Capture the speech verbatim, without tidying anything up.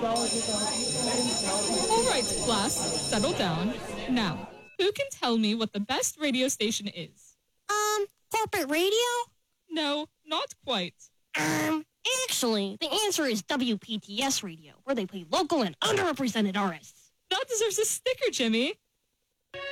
All right, class, settle down. Now, who can tell me what the best radio station is? Um, corporate radio? No, not quite. Um, actually, the answer is W P T S Radio, where they play local and underrepresented artists. That deserves a sticker, Jimmy.